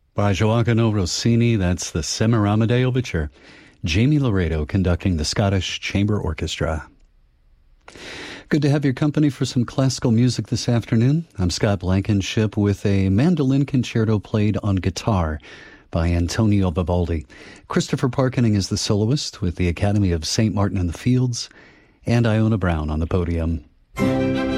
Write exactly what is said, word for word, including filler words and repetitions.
By Joaquino Rossini, that's the Semiramide Overture. Jamie Laredo conducting the Scottish Chamber Orchestra. Good to have your company for some classical music this afternoon. I'm Scott Blankenship with a mandolin concerto played on guitar by Antonio Vivaldi. Christopher Parkening is the soloist with the Academy of Saint Martin in the Fields, and Iona Brown on the podium.